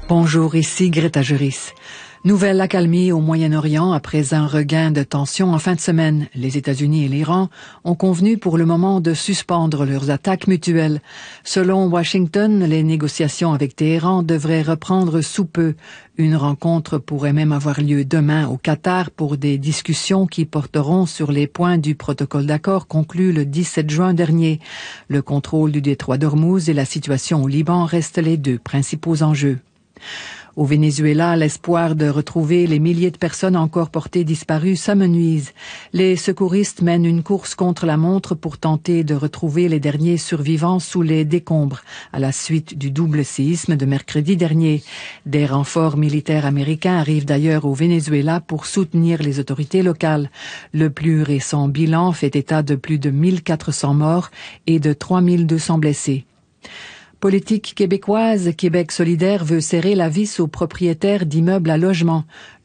Bonjour, ici Greta Juris. Nouvelle accalmie au Moyen-Orient après un regain de tension en fin de semaine. Les États-Unis et l'Iran ont convenu pour le moment de suspendre leurs attaques mutuelles. Selon Washington, les négociations avec Téhéran devraient reprendre sous peu. Une rencontre pourrait même avoir lieu demain au Qatar pour des discussions qui porteront sur les points du protocole d'accord conclu le 17 juin dernier. Le contrôle du détroit d'Ormuz et la situation au Liban restent les deux principaux enjeux. Au Venezuela, l'espoir de retrouver les milliers de personnes encore portées disparues s'amenuise. Les secouristes mènent une course contre la montre pour tenter de retrouver les derniers survivants sous les décombres, à la suite du double séisme de mercredi dernier. Des renforts militaires américains arrivent d'ailleurs au Venezuela pour soutenir les autorités locales. Le plus récent bilan fait état de plus de 1400 morts et de 3200 blessés. Politique québécoise, Québec solidaire veut serrer la vis aux propriétaires d'immeubles à logement.